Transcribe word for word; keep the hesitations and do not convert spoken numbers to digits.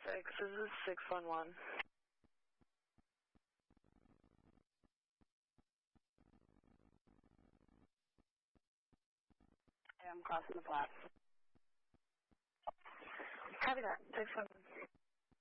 six, this is six one one. I'm crossing the flat. Copy that, six one one.